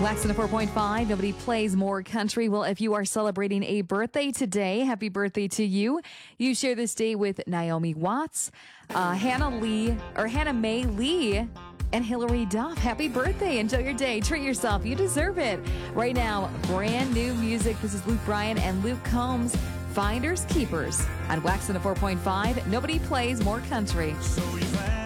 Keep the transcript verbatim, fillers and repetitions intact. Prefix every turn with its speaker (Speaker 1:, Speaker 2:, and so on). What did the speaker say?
Speaker 1: Wax in a four point five. Nobody plays more country. Well, if you are celebrating a birthday today, happy birthday to you. You share this day with Naomi Watts, uh, Hannah Lee, or Hannah Mae Lee, and Hillary Duff. Happy birthday. Enjoy your day. Treat yourself. You deserve it. Right now, brand new music. This is Luke Bryan and Luke Combs. Finders Keepers on Wax in a four point five. Nobody plays more country.